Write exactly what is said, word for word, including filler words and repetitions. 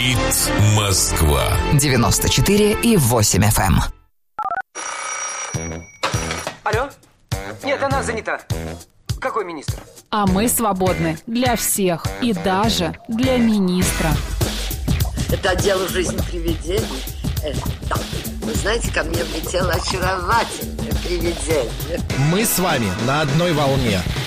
Говорит Москва. девяносто четыре и восемь эф эм. Алло? Нет, она занята. Какой министр? А мы свободны для всех и даже для министра. Это отдел «Жизнь привидений». Э, да. Вы знаете, ко мне влетело очаровательное привидение. Мы с вами на одной волне.